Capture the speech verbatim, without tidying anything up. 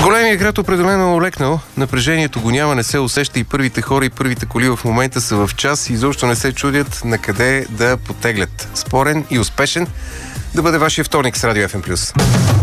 Големият град определено е олекнал, напрежението го няма, не се усеща и първите хора и първите коли в момента са в час и изобщо не се чудят на къде да потеглят. Спорен и успешен да бъде вашия вторник с Радио Еф Ем Плюс.